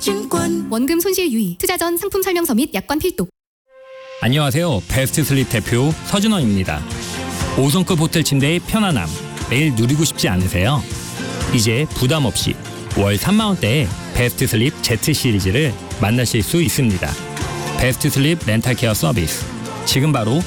하나증권. 원금 손실 유의, 투자 전 상품 설명서 및 약관 필독. 안녕하세요. 베스트 슬립 대표 서준호입니다. 5성급 호텔 침대의 편안함, 매일 누리고 싶지 않으세요? 이제 부담 없이 월 3만원대의 베스트 슬립 Z 시리즈를 만나실 수 있습니다. 베스트 슬립 렌탈케어 서비스. 지금 바로